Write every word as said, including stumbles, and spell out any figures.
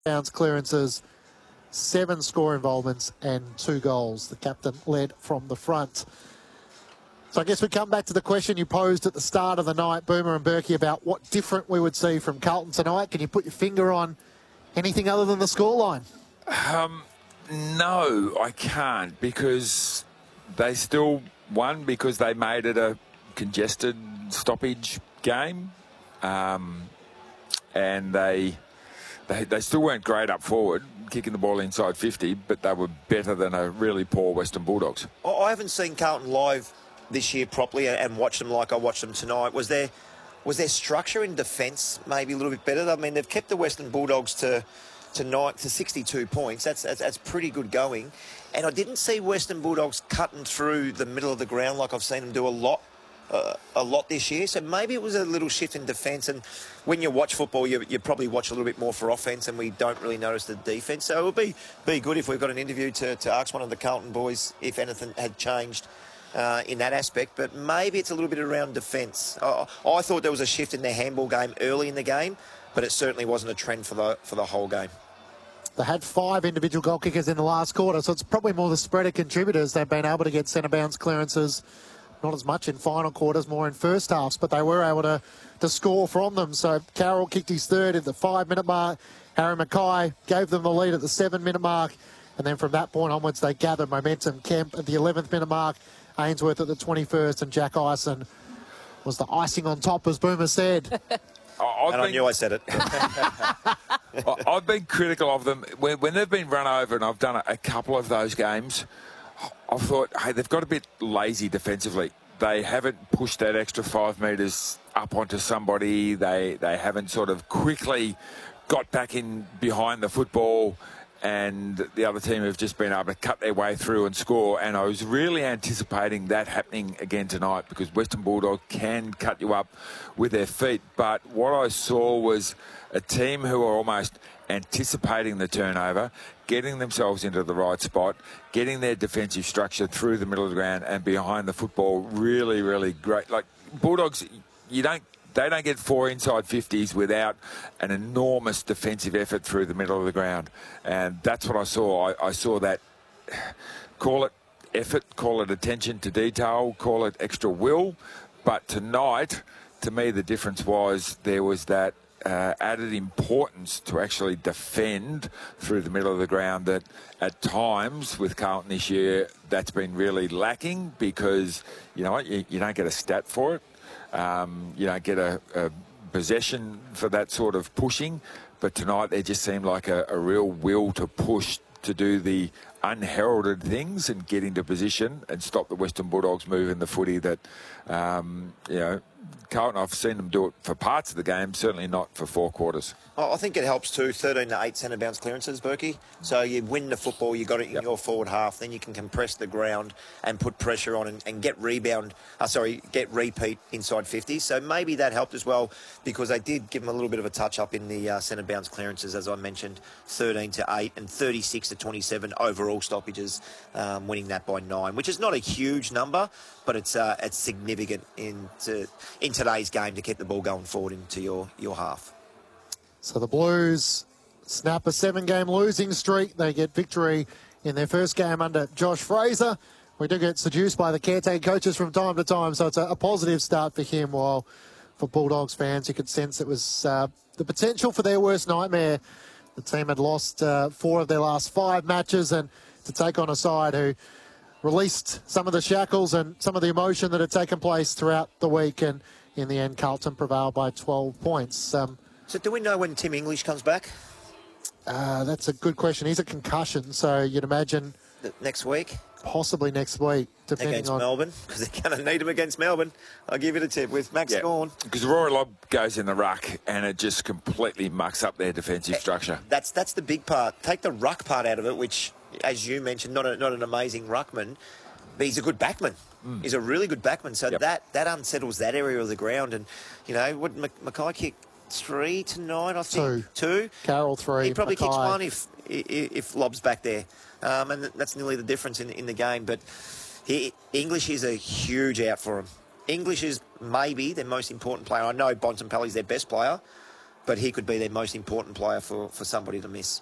bounce clearances, seven score involvements and two goals. The captain led from the front. So I guess we come back to the question you posed at the start of the night, Boomer and Berkey, about what different we would see from Carlton tonight. Can you put your finger on anything other than the scoreline? Um, no, I can't, because they still won because they made it a congested stoppage game. Um, and they, they they still weren't great up forward, kicking the ball inside fifty, but they were better than a really poor Western Bulldogs. I haven't seen Carlton live this year properly and watched them like I watched them tonight. Was there was their structure in defence maybe a little bit better? I mean, they've kept the Western Bulldogs to tonight to sixty-two points. That's, that's that's pretty good going. And I didn't see Western Bulldogs cutting through the middle of the ground like I've seen them do a lot uh, a lot this year. So maybe it was a little shift in defence. And when you watch football, you, you probably watch a little bit more for offence, and we don't really notice the defence. So it would be be good if we've got an interview to, to ask one of the Carlton boys if anything had changed Uh, in that aspect, but maybe it's a little bit around defence. Uh, I thought there was a shift in their handball game early in the game, but it certainly wasn't a trend for the for the whole game. They had five individual goal kickers in the last quarter, so it's probably more the spread of contributors. They've been able to get centre bounce clearances, not as much in final quarters, more in first halves, but they were able to, to score from them. So Carroll kicked his third at the five-minute mark. Harry Mackay gave them the lead at the seven-minute mark, and then from that point onwards, they gathered momentum. Kemp at the eleventh minute mark, Ainsworth at the twenty-first, and Jack Ison was the icing on top, as Boomer said. I've and been, I knew I said it. I've been critical of them. When, when they've been run over, and I've done a, a couple of those games, I've thought, hey, they've got a bit lazy defensively. They haven't pushed that extra five metres up onto somebody. They, they haven't sort of quickly got back in behind the football, and the other team have just been able to cut their way through and score. And I was really anticipating that happening again tonight, because Western Bulldogs can cut you up with their feet. But what I saw was a team who are almost anticipating the turnover, getting themselves into the right spot, getting their defensive structure through the middle of the ground and behind the football. Really, really great. Like Bulldogs, you don't They don't get four inside fifties without an enormous defensive effort through the middle of the ground. And that's what I saw. I, I saw that, call it effort, call it attention to detail, call it extra will. But tonight, to me, the difference was there was that uh, added importance to actually defend through the middle of the ground that at times with Carlton this year, that's been really lacking, because, you know what, you, you don't get a stat for it. Um, you don't get a, a possession for that sort of pushing, but tonight there just seemed like a, a real will to push, to do the unheralded things and get into position and stop the Western Bulldogs moving the footy that, um, you know, Carlton, I've seen them do it for parts of the game, certainly not for four quarters. I think it helps too, thirteen to eight centre bounce clearances, Berkey. So you win the football, you got it in yep. your forward half, then you can compress the ground and put pressure on and, and get rebound, uh, sorry, get repeat inside fifty. So maybe that helped as well, because they did give them a little bit of a touch up in the uh, centre bounce clearances, as I mentioned, thirteen to eight and thirty-six to twenty-seven overall stoppages, um, winning that by nine, which is not a huge number, but it's uh, it's significant in, to, in today's game to keep the ball going forward into your, your half. So the Blues snap a seven-game losing streak. They get victory in their first game under Josh Fraser. We do get seduced by the caretaker coaches from time to time, so it's a, a positive start for him, while for Bulldogs fans, you could sense it was uh, the potential for their worst nightmare. The team had lost uh, four of their last five matches, and to take on a side who released some of the shackles and some of the emotion that had taken place throughout the week, and in the end, Carlton prevailed by twelve points. Um, So do we know when Tim English comes back? Uh, that's a good question. He's a concussion, so you'd imagine... The, next week? Possibly next week, depending against on... Melbourne, because they're going to need him against Melbourne. I'll give it a tip with Max yeah. Gawn. Because Rory Lobb goes in the ruck and it just completely mucks up their defensive structure. That's that's the big part. Take the ruck part out of it, which, as you mentioned, not a, not an amazing ruckman, but he's a good backman. Mm. He's a really good backman. So yep. that, that unsettles that area of the ground. And, you know, what Mackay kick three tonight, I think. Two. Two. Carroll three. He probably Mackay. kicks one if if, if Lobb's back there. Um, and that's nearly the difference in, in the game. But he, English is a huge out for him. English is maybe their most important player. I know Bontempelli's their best player, but he could be their most important player for, for somebody to miss.